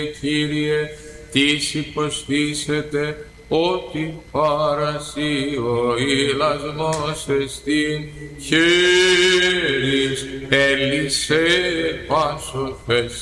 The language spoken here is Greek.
Κύριε, τις υποστήσετε, ότι παρασύ ο ηλασμός εστίν, χέρις έλυσε πάσο